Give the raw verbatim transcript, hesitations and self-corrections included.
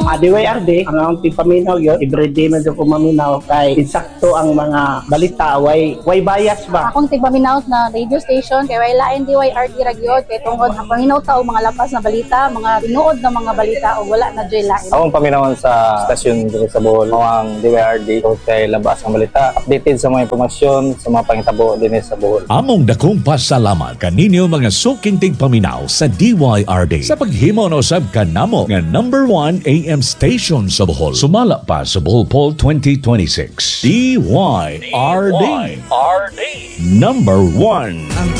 Ah, D Y R D, ang akong tipaminaw yun, everyday medyo ko maminaw kay insakto ang mga balita, way, way bias ba? Akong tigpaminaw na radio station, kay way lain D Y R D ragyod, kay tungod ang paminaw tao, mga lapas na balita, mga tinuod na mga balita, o wala na joy lain. Akong paminawan sa stasyon dito sa Bohol, ang D Y R D, o kay labas ang balita, updated sa mga impormasyon, sa mga pangitabo din sa Bohol. Among dakong pasalamat kaninyo mga suking tigpaminaw sa D Y R D sa paghimo no sab kanamo nga number one A M station sa Bohol. Sumala pa sa Bohol Poll twenty twenty-six. D Y R D. Number one.